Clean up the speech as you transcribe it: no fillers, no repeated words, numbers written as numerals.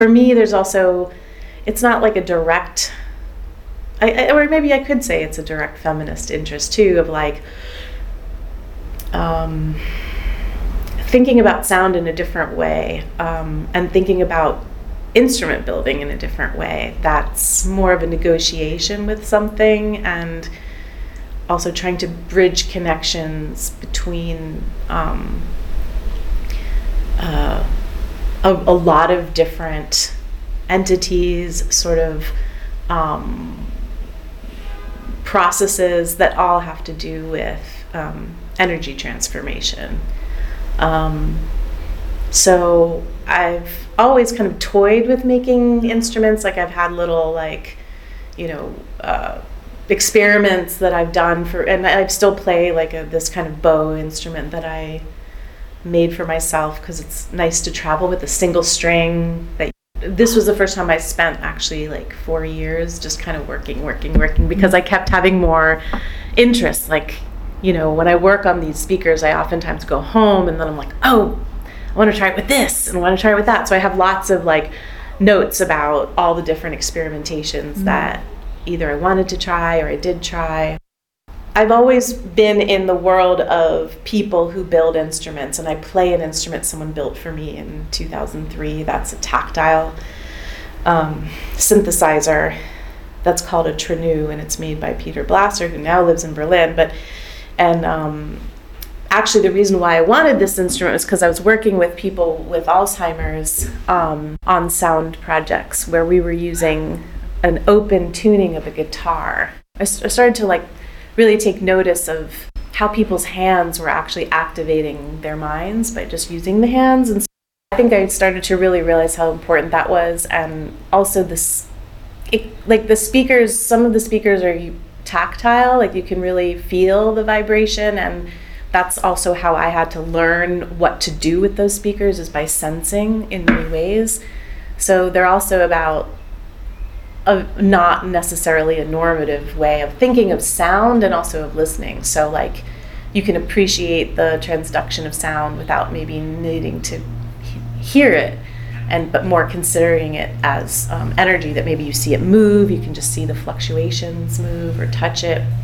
For me, there's also, it's not like a direct, or maybe I could say it's a direct feminist interest too, of like thinking about sound in a different way, and thinking about instrument building in a different way. That's more of a negotiation with something, and also trying to bridge connections between a lot of different entities, sort of processes that all have to do with energy transformation. So I've always kind of toyed with making instruments. Like I've had little experiments that I've done and I still play like this kind of bow instrument that I made for myself because it's nice to travel with a single string. This was the first time I spent actually like 4 years just kind of working because I kept having more interest. Like, when I work on these speakers, I oftentimes go home and then I'm like, oh, I want to try it with this and I want to try it with that. So I have lots of like notes about all the different experimentations that either I wanted to try or I did try. I've always been in the world of people who build instruments, and I play an instrument someone built for me in 2003. That's a tactile synthesizer that's called a Trenu, and it's made by Peter Blasser, who now lives in Berlin. Actually, the reason why I wanted this instrument was because I was working with people with Alzheimer's on sound projects where we were using an open tuning of a guitar. I started to really take notice of how people's hands were actually activating their minds by just using the hands. And so I think I started to really realize how important that was. And also the speakers, some of the speakers are tactile, like you can really feel the vibration, and that's also how I had to learn what to do with those speakers, is by sensing in many ways. So they're also about not necessarily a normative way of thinking of sound and also of listening. So like you can appreciate the transduction of sound without maybe needing to hear it, but more considering it as energy, that maybe you see it move, you can just see the fluctuations move or touch it.